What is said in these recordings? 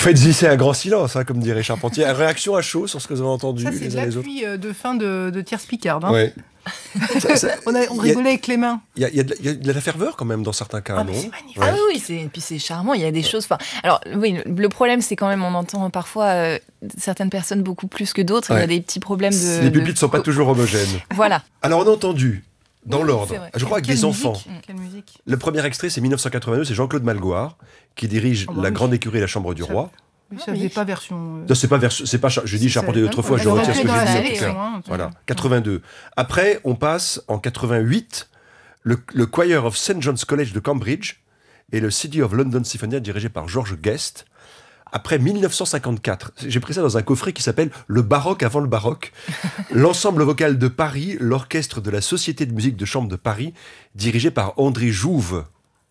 Faites-y, c'est un grand silence, comme dirait Charpentier. Réaction à chaud sur ce que vous avez entendu Ça, c'est les de uns les autres. l'appui de fin de Tierce Picarde. Ouais. On rigolait avec les mains. Il y a de la ferveur quand même dans certains cas, non? C'est magnifique. Ouais. Ah oui, puis c'est charmant, il y a des choses... Alors oui, le problème, c'est quand même, on entend parfois certaines personnes beaucoup plus que d'autres, il y a des petits problèmes de... Les pupitres ne sont pas toujours homogènes. Voilà. Alors on a entendu, dans Oui, l'ordre, c'est vrai. je crois avec Quelle des musique. enfants. Quelle musique. Le premier extrait, c'est 1982, c'est Jean-Claude Malgoire, qui dirige Oh bah la oui. Grande Écurie et la Chambre du Roi. Oui, ça faisait pas version... Ça, c'est pas, je dis Charpentier d'autres fois, je Elle retire ce que rentrait dans j'ai la dit. En tout sélection, cas. hein, Voilà, 82. Après, on passe en 88, le Choir of St. John's College de Cambridge et le City of London Symphony dirigé par George Guest. Après 1954, j'ai pris ça dans un coffret qui s'appelle Le baroque avant le baroque. L'ensemble vocal de Paris, l'orchestre de la Société de musique de chambre de Paris, dirigé par André Jouve.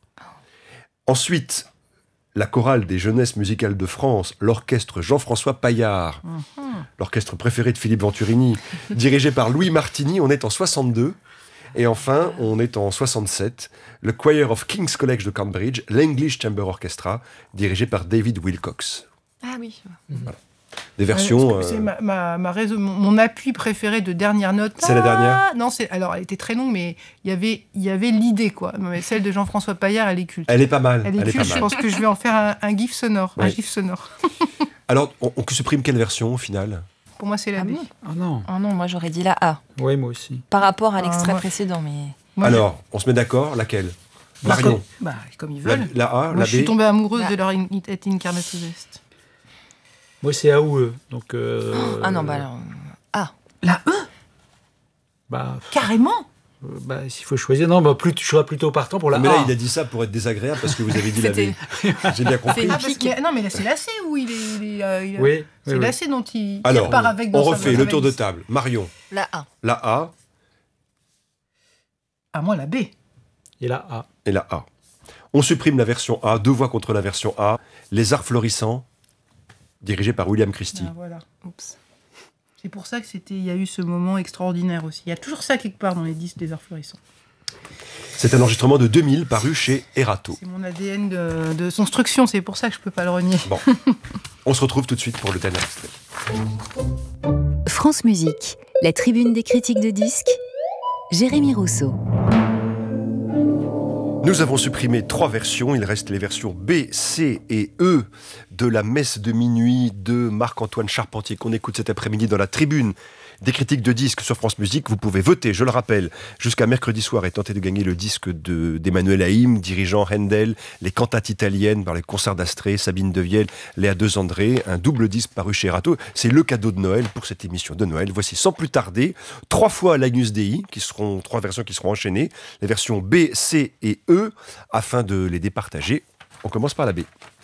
Ensuite, la chorale des jeunesses musicales de France, l'orchestre Jean-François Paillard, l'orchestre préféré de Philippe Venturini, dirigé par Louis Martini, on est en 62. Et enfin, on est en 67, le Choir of King's College de Cambridge, l'English Chamber Orchestra, dirigé par David Wilcox. Ah oui. Voilà. Des versions... C'est mon appui préféré de dernière note. C'est la dernière ? Non, alors elle était très longue, mais il y avait l'idée, quoi. Mais celle de Jean-François Paillard, elle est culte. Elle est pas mal. Elle est culte, je pense que je vais en faire un gif sonore. Ouais. Un gif sonore. Alors, on supprime quelle version au final ? Pour moi, c'est la B. Ah non. Oh non, moi j'aurais dit la A. Oui, moi aussi. Par rapport à l'extrait moi- précédent, mais... Moi, Alors, on se met d'accord, laquelle ? Marion. comme ils La, veulent. la A, Moi, la je suis B. tombée amoureuse Bah. de leur Incarnatus Est. Moi, c'est AOE. Donc, Ah non, bah alors... A. La E, bah, carrément. s'il faut choisir, non, plus, je serais plutôt partant pour la Mais A. là, il a dit ça pour être désagréable parce que vous avez dit la B. C'était- J'ai bien compris. C'est- Ah, parce que- non, mais là, c'est la C où il est Oui, c'est oui, la oui. C dont il Alors, repart avec dans on sa refait voix le tour de valise. table. Marion, La A. la A Ah, moi, la B. Et la A. et la A. On supprime la version A, 2 voix contre la version A. Les Arts Florissants, dirigé par William Christie. Ah, voilà. Oups. C'est pour ça que il y a eu ce moment extraordinaire aussi. Il y a toujours ça quelque part dans les disques des Arts Florissants. C'est un enregistrement de 2000 paru chez Erato. C'est mon ADN de construction, c'est pour ça que je peux pas le renier. Bon, on se retrouve tout de suite pour le dernier extrait. France Musique, la tribune des critiques de disques, Jérémy Rousseau. Nous avons supprimé 3 versions. Il reste les versions B, C et E de la messe de minuit de Marc-Antoine Charpentier qu'on écoute cet après-midi dans la tribune des critiques de disques sur France Musique. Vous pouvez voter, je le rappelle, jusqu'à mercredi soir et tenter de gagner le disque d'Emmanuel Haïm, dirigeant Handel, les cantates italiennes par les concerts d'Astrée, Sabine Devielle, Léa Dezandré, un double disque paru chez Erato. C'est le cadeau de Noël pour cette émission de Noël. Voici sans plus tarder 3 fois l'Agnus Dei, 3 versions qui seront enchaînées, les versions B, C et E, afin de les départager. On commence par la B.